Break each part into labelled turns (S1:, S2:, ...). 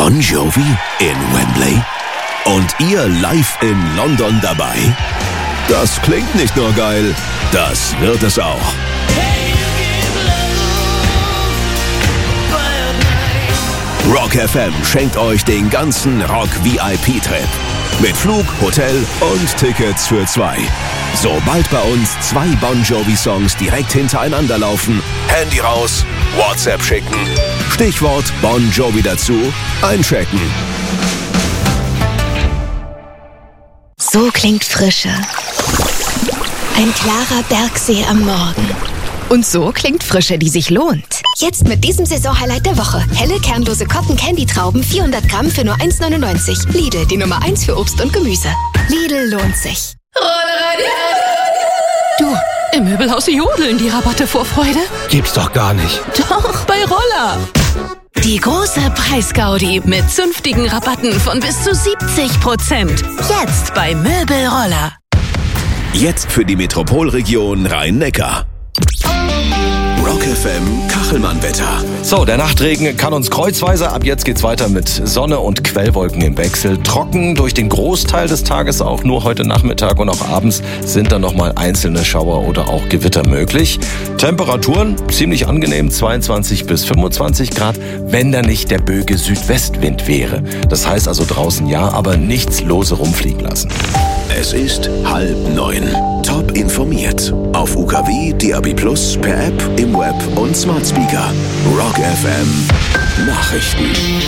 S1: Bon Jovi in Wembley? Und ihr live in London dabei? Das klingt nicht nur geil, das wird es auch. Rock FM schenkt euch den ganzen Rock-VIP-Trip. Mit Flug, Hotel und Tickets für 2. Sobald bei uns 2 Bon Jovi-Songs direkt hintereinander laufen, Handy raus, WhatsApp schicken, Stichwort Bon Jovi dazu, einchecken.
S2: So klingt Frische. Ein klarer Bergsee am Morgen. Und so klingt Frische, die sich lohnt. Jetzt mit diesem Saisonhighlight der Woche. Helle, kernlose Cotton-Candy-Trauben, 400 Gramm für nur 1,99. Lidl, die Nummer 1 für Obst und Gemüse. Lidl lohnt sich.
S3: Du, im Möbelhaus jodeln die Rabatte vor Freude.
S4: Gibt's doch gar nicht.
S3: Doch, bei Roller. Die große Preisgaudi mit zünftigen Rabatten von bis zu 70%. Jetzt bei Möbelroller.
S1: Jetzt für die Metropolregion Rhein-Neckar. Rock FM Kachelmann-Wetter.
S4: So, der Nachtregen kann uns kreuzweise. Ab jetzt geht's weiter mit Sonne und Quellwolken im Wechsel. Trocken durch den Großteil des Tages, auch nur heute Nachmittag und auch abends sind dann nochmal einzelne Schauer oder auch Gewitter möglich. Temperaturen ziemlich angenehm, 22 bis 25 Grad, wenn da nicht der böge Südwestwind wäre. Das heißt also draußen ja, aber nichts lose rumfliegen lassen.
S1: Es ist 8:30. Top informiert. Auf UKW, DAB+, per App, im Web und Smart Speaker. Rock FM Nachrichten.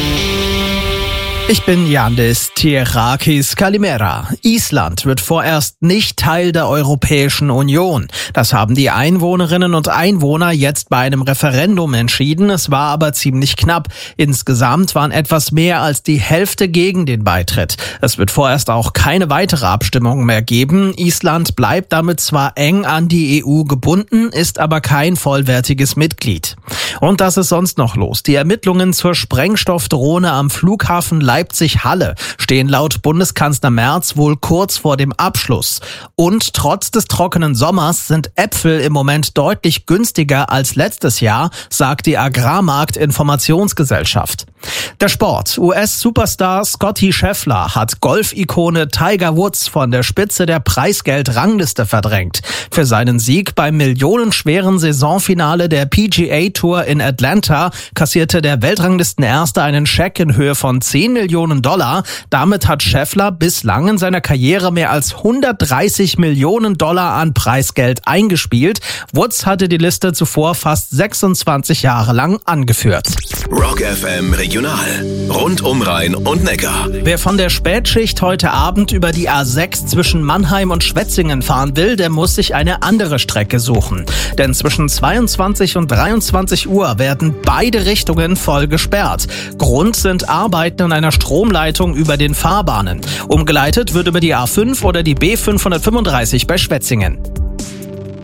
S5: Ich bin Yandis Tirakis Kalimera. Island wird vorerst nicht Teil der Europäischen Union. Das haben die Einwohnerinnen und Einwohner jetzt bei einem Referendum entschieden. Es war aber ziemlich knapp. Insgesamt waren etwas mehr als die Hälfte gegen den Beitritt. Es wird vorerst auch keine weitere Abstimmung mehr geben. Island bleibt damit zwar eng an die EU gebunden, ist aber kein vollwertiges Mitglied. Und das ist sonst noch los. Die Ermittlungen zur Sprengstoffdrohne am Flughafen Leipzig-Halle stehen laut Bundeskanzler Merz wohl kurz vor dem Abschluss. Und trotz des trockenen Sommers sind Äpfel im Moment deutlich günstiger als letztes Jahr, sagt die Agrarmarkt-Informationsgesellschaft. Der Sport. US-Superstar Scottie Scheffler hat Golf-Ikone Tiger Woods von der Spitze der Preisgeld-Rangliste verdrängt. Für seinen Sieg beim millionenschweren Saisonfinale der PGA Tour in Atlanta kassierte der Weltranglistenerste einen Scheck in Höhe von $10 Millionen. Damit hat Scheffler bislang in seiner Karriere mehr als $130 Millionen an Preisgeld eingespielt. Woods hatte die Liste zuvor fast 26 Jahre lang angeführt.
S1: Rock FM Regional. Rund um Rhein und Neckar.
S5: Wer von der Spätschicht heute Abend über die A6 zwischen Mannheim und Schwetzingen fahren will, der muss sich eine andere Strecke suchen. Denn zwischen 22 und 23 Uhr werden beide Richtungen voll gesperrt. Grund sind Arbeiten an einer Stromleitung über den Fahrbahnen. Umgeleitet wird über die A5 oder die B535 bei Schwetzingen.